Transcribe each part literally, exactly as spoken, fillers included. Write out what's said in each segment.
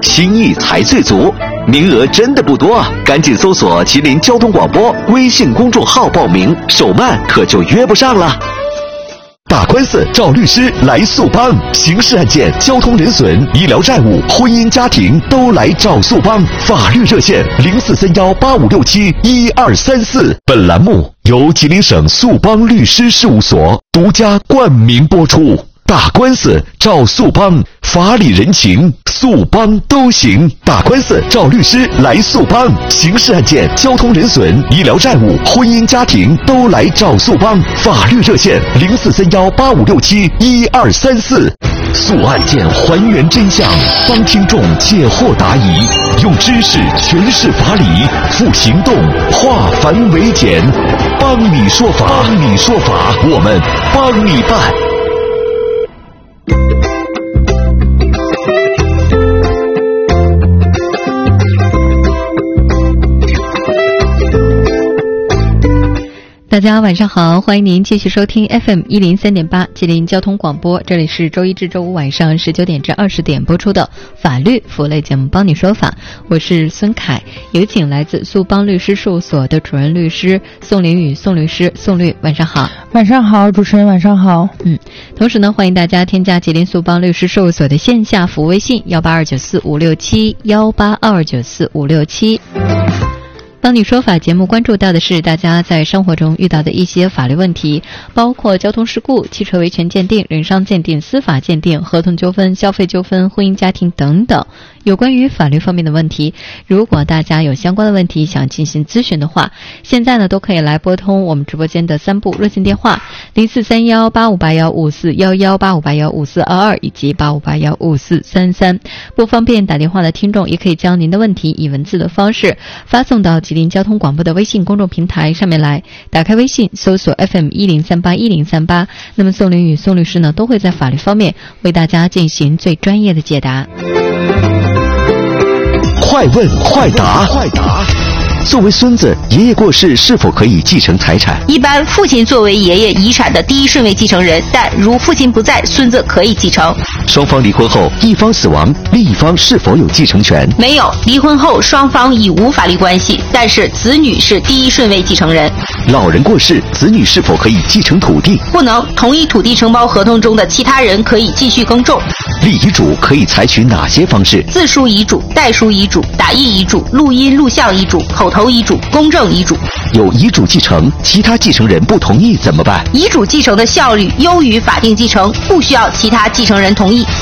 心意才最足。名额真的不多啊，赶紧搜索吉林交通广播微信公众号报名，手慢可就约不上了。打官司找律师来速帮，刑事案件、交通人损、医疗债务、婚姻家庭都来找速帮。法律热线零四三幺八五六七一二三四。本栏目由吉林省速帮律师事务所独家冠名播出。打官司找速帮，法理人情速帮都行。打官司找律师来速帮，刑事案件、交通人损、医疗债务、婚姻家庭都来找速帮。法律热线零四三幺八五六七一二三四。速案件还原真相，帮听众解惑答疑，用知识诠释法理，付行动化繁为简，帮你说法，帮你说法，我们帮你办。 大家晚上好，欢迎您继续收听 F M 一零三点八吉林交通广播，这里是周一至周五晚上十九点至二十点播出的法律服务类节目帮你说法，我是孙凯，有请来自速帮律师事务所的主任律师宋林宇宋律师。宋律晚上好。 晚上好，主持人晚上好。 嗯，同时呢，欢迎大家添加吉林速帮律师事务所的线下服务微信幺八二九四五六七幺八二九四五六七。帮你说法节目关注到的是大家在生活中遇到的一些法律问题，包括交通事故、汽车维权鉴定、人伤鉴定、司法鉴定、合同纠纷、消费纠纷、婚姻家庭等等有关于法律方面的问题。如果大家有相关的问题想进行咨询的话，现在呢都可以来拨通我们直播间的三部热线电话零四三幺八五八幺五四幺幺八五八幺五四二二以及八五八幺五四三三。不方便打电话的听众也可以将您的问题以文字的方式发送到吉林交通广播的微信公众平台上面来，打开微信搜索 F M 一零三八一零三八，那么宋林与宋律师呢都会在法律方面为大家进行最专业的解答。 快问快答，快答。作为孙子，爷爷过世是否可以继承财产？ 一般父亲作为爷爷遗产的第一顺位继承人，但如父亲不在，孙子可以继承。 双方离婚后，一方死亡，另一方是否有继承权？ 没有，离婚后双方已无法律关系，但是子女是第一顺位继承人。 老人过世，子女是否可以继承土地？ 不能，同一土地承包合同中的其他人可以继续耕种。 立遗嘱可以采取哪些方式？ 自书遗嘱、代书遗嘱、打印遗嘱、录音录像遗嘱、口头遗嘱、公证遗嘱。 有遗嘱继承，其他继承人不同意怎么办？ 遗嘱继承的效率优于法定继承，不需要其他继承人同意。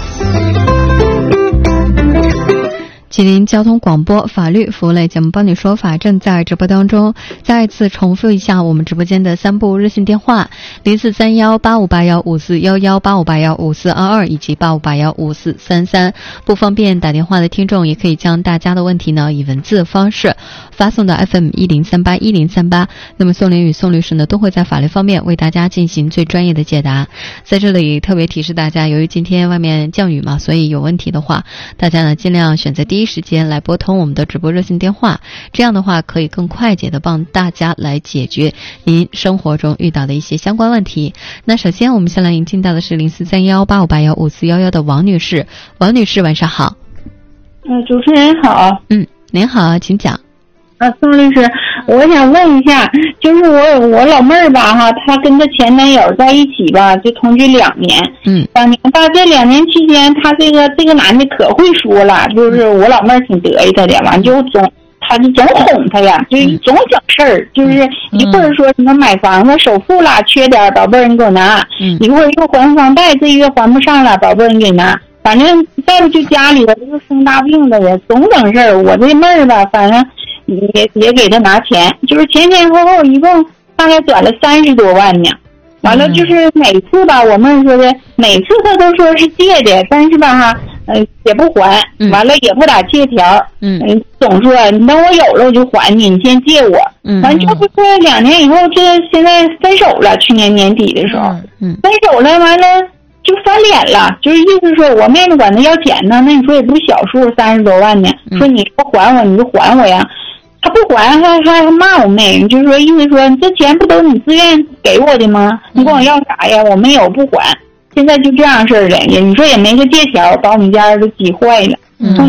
吉林交通广播法律服务类节目帮你说法正在直播当中，再次重复一下我们直播间的三部热线电话零四三幺八五八幺五四幺幺八五八幺五四二二以及八五八幺五四三三。不方便打电话的听众也可以将大家的问题呢以文字的方式发送到 F M 一零三八一零三八，那么宋林与宋律师呢都会在法律方面为大家进行最专业的解答。在这里特别提示大家，由于今天外面降雨嘛，所以有问题的话，大家呢尽量选择第一时间来拨通我们的直播热线电话，这样的话可以更快捷的帮大家来解决您生活中遇到的一些相关问题。那首先我们先来迎进到的是零四三幺八五八幺五四幺幺的王女士。王女士晚上好。 嗯，主持人好。 嗯，您好，请讲。 啊，宋律师，我想问一下，就是我我老妹儿吧哈，她跟她前男友在一起吧，就同居两年。 嗯， 两年吧，这两年期间，她这个这个男的可会说了，就是我老妹儿挺得意他的，完就总他就总哄她呀，就是总整事儿，就是一会儿说什么买房子首付啦，缺点宝贝儿你给我拿， 嗯， 一会儿又还房贷，这月还不上了，宝贝儿你给拿。反正再不就家里边这个生大病的人总整事儿，我这妹儿吧，反正。也也给他拿钱，就是前前后后一共大概转了三十多万呢。完了就是每次吧，我妹说的，每次他都说是借的，但是吧哈，呃也不还，完了也不打借条，嗯、呃，总说你等我有了我就还你，你先借我。嗯，完就是说两年以后，这现在分手了，去年年底的时候，嗯，分手了，完了就翻脸了，就是意思说我妹妹管他要钱呢，那你说也不是小数，三十多万呢，说你不还我你就还我呀。他不还还还骂我妹，就是说意思说这钱不都你自愿给我的吗？你管我要啥呀？我没有不还，现在就这样式儿的，也你说也没个借条，把我们家都急坏了。嗯。